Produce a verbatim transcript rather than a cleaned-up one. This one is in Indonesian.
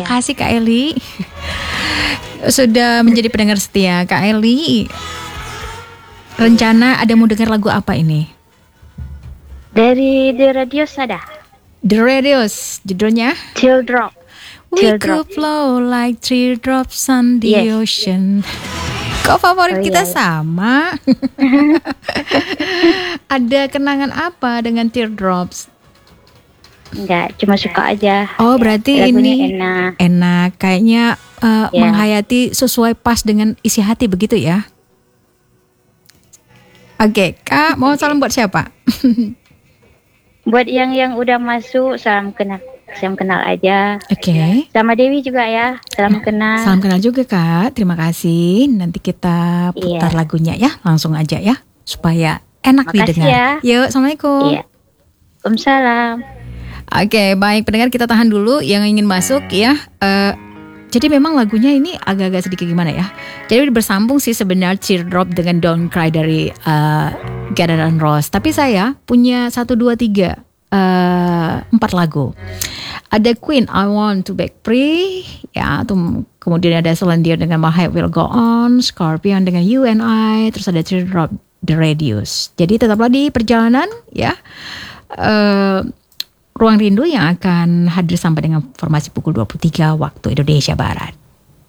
kasih Kak Eli sudah menjadi pendengar setia. Kak Eli, rencana ada mau dengar lagu apa ini? Dari The Radios ada. The Radios, judulnya Teardrop. We Teardrop. could flow like teardrops on the Yes. ocean. Kok favorit Oh, kita iya, iya. sama? Ada kenangan apa dengan teardrops? Enggak, cuma suka aja. Oh, berarti Lagunya ini enak. enak. Kayaknya uh, Ya. menghayati sesuai pas dengan isi hati begitu ya. Oke, Kak, mau salam buat siapa? Buat yang yang udah masuk, salam kenal. Salam kenal aja. Oke. Sama Dewi juga ya. Salam kenal. Salam kenal juga Kak. Terima kasih. Nanti kita putar Iya. lagunya ya. Langsung aja ya. Supaya enak Makasih didengar. ya. Yuk, Assalamualaikum. Iya. Waalaikumsalam. Oke, baik pendengar, kita tahan dulu yang ingin masuk ya. Eh, jadi memang lagunya ini agak-agak sedikit gimana ya. Jadi bersambung sih sebenarnya Teardrop dengan Don't Cry dari uh, Guns N' Roses. Tapi saya punya satu dua tiga eh, empat lagu. Ada Queen, I Want to Break Free, ya. Tuh, kemudian ada Celine Dion dengan My Heart Will Go On, Scorpion dengan You and I, terus ada Teardrop, The Radios. Jadi tetaplah di perjalanan ya. Eh, Ruang Rindu yang akan hadir sampai dengan formasi pukul dua puluh tiga waktu Indonesia Barat.